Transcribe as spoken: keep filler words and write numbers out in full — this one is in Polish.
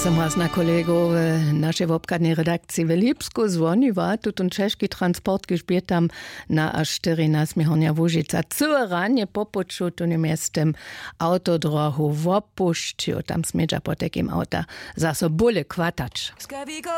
Sam raz na kolego w naszej obkadnej redakcji w Lipsku dzwoniła, tutun czeszki transport gespielt tam na aż czternaście Michonia Łużyca. Całe ranie po poczu tu nie miestem autodrohu w opuściu, tam smedża po takim auta za sobole kwatacz.